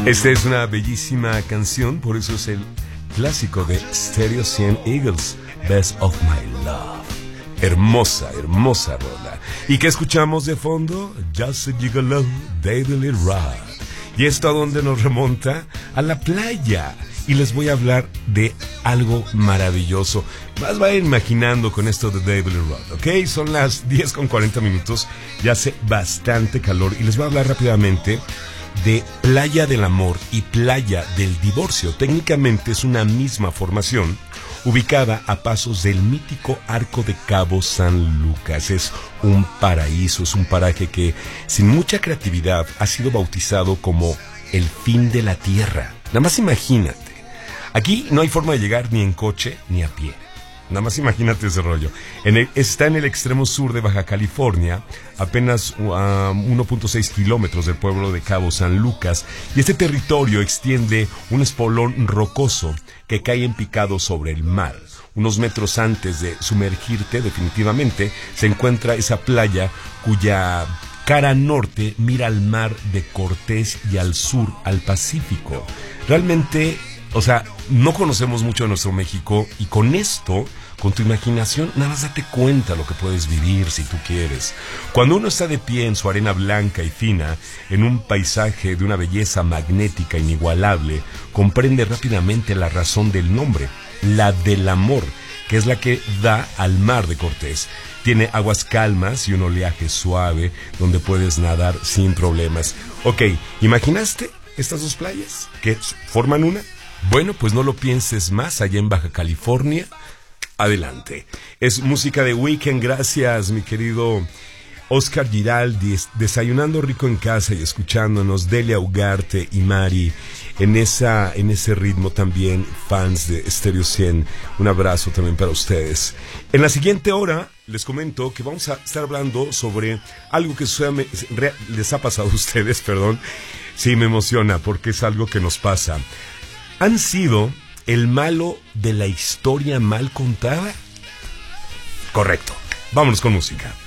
Esta es una bellísima canción, por eso es el clásico de Stereo 100 Eagles, Best of My Love. Hermosa, hermosa rola. ¿Y qué escuchamos de fondo? Just a Gigolo, David Lee Roth. ¿Y esto a dónde nos remonta? A la playa. Y les voy a hablar de algo maravilloso. Más vayan imaginando con esto de David Lee Roth, ¿ok? Son las 10:40. Ya hace bastante calor. Y les voy a hablar rápidamente de Playa del Amor y Playa del Divorcio. Técnicamente es una misma formación, ubicada a pasos del mítico Arco de Cabo San Lucas. Es un paraíso, es un paraje que, sin mucha creatividad, ha sido bautizado como el fin de la tierra. Nada más imagínate. Aquí no hay forma de llegar ni en coche ni a pie. Nada más imagínate ese rollo. Está en el extremo sur de Baja California, apenas a 1.6 kilómetros del pueblo de Cabo San Lucas, y este territorio extiende un espolón rocoso que cae en picado sobre el mar. Unos metros antes de sumergirte definitivamente se encuentra esa playa cuya cara norte mira al mar de Cortés y al sur al Pacífico. Realmente, o sea, no conocemos mucho de nuestro México, y con esto, con tu imaginación, nada más date cuenta lo que puedes vivir si tú quieres. Cuando uno está de pie en su arena blanca y fina, en un paisaje de una belleza magnética inigualable, comprende rápidamente la razón del nombre, la del amor, que es la que da al mar de Cortés. Tiene aguas calmas y un oleaje suave donde puedes nadar sin problemas. Ok, ¿imaginaste estas dos playas que forman una? Bueno, pues no lo pienses más, allá en Baja California, adelante. Es música de Weekend, gracias mi querido Oscar Giraldi, desayunando rico en casa y escuchándonos, Delia Ugarte y Mari, en ese ritmo también, fans de Stereo 100, un abrazo también para ustedes. En la siguiente hora les comento que vamos a estar hablando sobre algo que les ha pasado a ustedes, perdón. Sí, me emociona porque es algo que nos pasa. ¿Han sido el malo de la historia mal contada? Correcto. Vámonos con música.